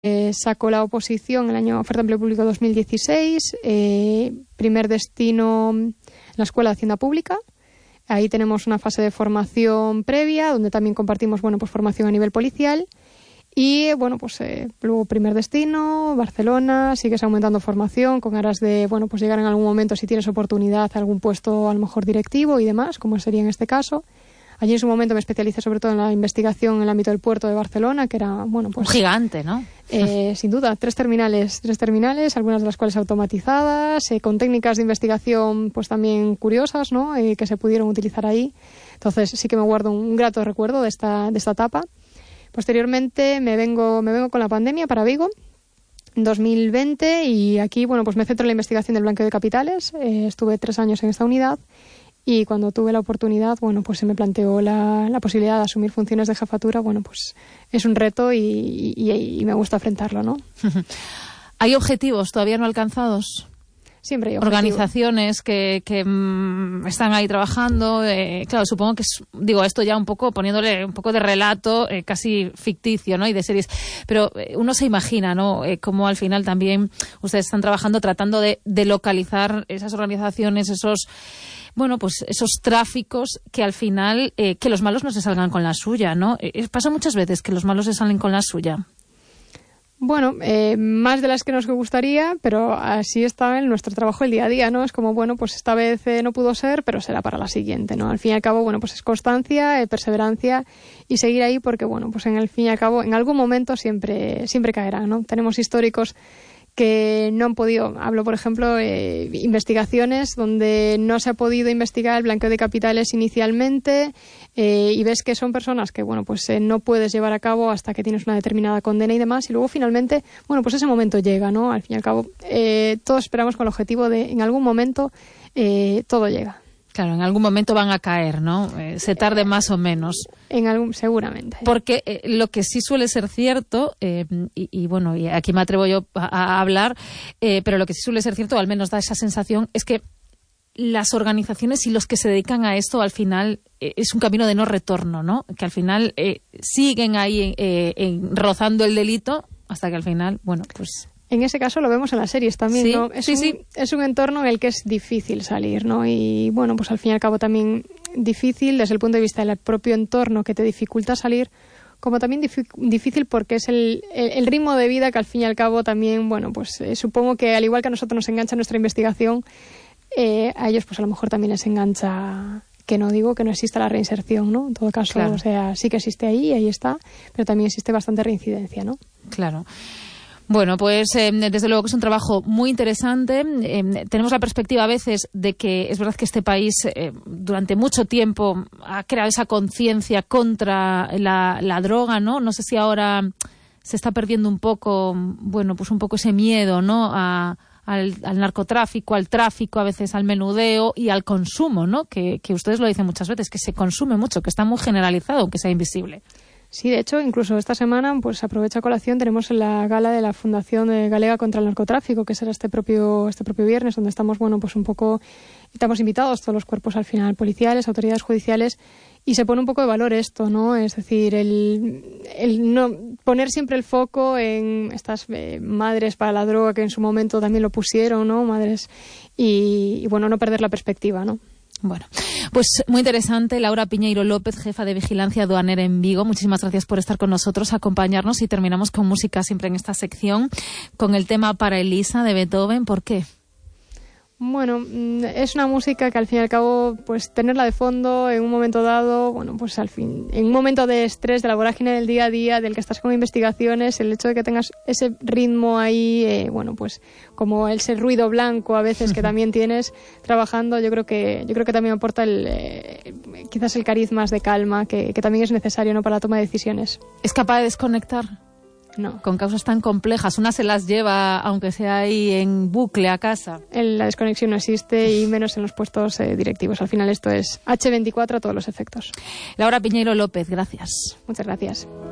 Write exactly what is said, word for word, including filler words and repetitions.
Eh, sacó la oposición el año oferta de empleo público dos mil dieciséis, eh, primer destino en la Escuela de Hacienda Pública. Ahí tenemos una fase de formación previa, donde también compartimos, bueno, pues formación a nivel policial. Y, bueno, pues eh, luego primer destino, Barcelona, sigues aumentando formación con aras de, bueno, pues llegar en algún momento, si tienes oportunidad, a algún puesto a lo mejor directivo y demás, como sería en este caso. Allí en su momento me especialicé sobre todo en la investigación en el ámbito del puerto de Barcelona, que era, bueno, pues... Un gigante, ¿no? Eh, sin duda, tres terminales, tres terminales, algunas de las cuales automatizadas, eh, con técnicas de investigación pues también curiosas, ¿no? Eh, que se pudieron utilizar ahí. Entonces sí que me guardo un, un grato recuerdo de esta, de esta etapa. Posteriormente me vengo, me vengo con la pandemia para Vigo en dos mil veinte y aquí, bueno, pues me centro en la investigación del blanqueo de capitales. Eh, estuve tres años en esta unidad. Y cuando tuve la oportunidad, bueno, pues se me planteó la, la posibilidad de asumir funciones de jefatura. Bueno, pues es un reto y, y, y me gusta enfrentarlo, ¿no? ¿Hay objetivos todavía no alcanzados? Siempre hay objetivos. Organizaciones que, que mmm, están ahí trabajando. Eh, claro, supongo que es, digo, esto ya un poco, poniéndole un poco de relato eh, casi ficticio, ¿no? Y de series. Pero eh, uno se imagina, ¿no? Eh, cómo al final también ustedes están trabajando tratando de, de localizar esas organizaciones, esos... Bueno, pues esos tráficos que al final, eh, que los malos no se salgan con la suya, ¿no? Eh, pasa muchas veces que los malos se salen con la suya. Bueno, eh, más de las que nos gustaría, pero así está en nuestro trabajo el día a día, ¿no? Es como, bueno, pues esta vez eh, no pudo ser, pero será para la siguiente, ¿no? Al fin y al cabo, bueno, pues es constancia, eh, perseverancia y seguir ahí porque, bueno, pues en el fin y al cabo, en algún momento siempre, siempre caerá, ¿no? Tenemos históricos que no han podido, hablo por ejemplo, eh, investigaciones donde no se ha podido investigar el blanqueo de capitales inicialmente eh, y ves que son personas que, bueno, pues eh, no puedes llevar a cabo hasta que tienes una determinada condena y demás y luego finalmente, bueno, pues ese momento llega, ¿no? Al fin y al cabo, eh, todos esperamos con el objetivo de, en algún momento, eh, todo llega. Claro, en algún momento van a caer, ¿no? Eh, se tarde más o menos. En algún, seguramente. Porque eh, lo que sí suele ser cierto, eh, y, y bueno, y aquí me atrevo yo a, a hablar, eh, pero lo que sí suele ser cierto, o al menos da esa sensación, es que las organizaciones y los que se dedican a esto al final eh, es un camino de no retorno, ¿no? Que al final eh, siguen ahí eh, en, rozando el delito hasta que al final, bueno, pues... En ese caso lo vemos en las series también, ¿Sí? ¿no? Es, sí, un, sí. es un entorno en el que es difícil salir, ¿no? Y bueno, pues al fin y al cabo también difícil desde el punto de vista del propio entorno que te dificulta salir, como también difícil porque es el, el, el ritmo de vida que al fin y al cabo también, bueno, pues eh, supongo que al igual que a nosotros nos engancha nuestra investigación, eh, a ellos pues a lo mejor también les engancha... Que no digo que no exista la reinserción, ¿no? En todo caso, claro. O sea, sí que existe ahí, ahí está, pero también existe bastante reincidencia, ¿no? Claro. Bueno, pues eh, desde luego que es un trabajo muy interesante. Eh, tenemos la perspectiva a veces de que es verdad que este país eh, durante mucho tiempo ha creado esa conciencia contra la, la droga, ¿no? No sé si ahora se está perdiendo un poco, bueno, pues un poco ese miedo, ¿no? A, al, al narcotráfico, al tráfico, a veces al menudeo y al consumo, ¿no? Que, que ustedes lo dicen muchas veces, que se consume mucho, que está muy generalizado, aunque sea invisible. Sí, de hecho, incluso esta semana, pues aprovecha colación, tenemos la gala de la Fundación Galega contra el Narcotráfico, que será este propio este propio viernes, donde estamos, bueno, pues un poco, estamos invitados todos los cuerpos al final, policiales, autoridades judiciales, y se pone un poco de valor esto, ¿no? Es decir, el, el no poner siempre el foco en estas eh, madres para la droga que en su momento también lo pusieron, ¿no? Madres, y, y bueno, no perder la perspectiva, ¿no? Bueno, pues muy interesante. Laura Piñeiro López, jefa de Vigilancia Aduanera en Vigo. Muchísimas gracias por estar con nosotros, acompañarnos y terminamos con música siempre en esta sección, con el tema Para Elisa de Beethoven. ¿Por qué? Bueno, es una música que al fin y al cabo, pues tenerla de fondo en un momento dado, bueno, pues al fin, en un momento de estrés, de la vorágine del día a día, del que estás con investigaciones, el hecho de que tengas ese ritmo ahí, eh, bueno, pues como ese ruido blanco a veces que también tienes trabajando, yo creo que yo creo que también aporta el, eh, quizás el cariz más de calma que, que también es necesario, ¿no?, para la toma de decisiones. ¿Es capaz de desconectar? No. Con causas tan complejas. Una se las lleva, aunque sea ahí en bucle, a casa. La desconexión no existe y menos en los puestos eh, directivos. Al final esto es hache veinticuatro a todos los efectos. Laura Piñeiro López, gracias. Muchas gracias.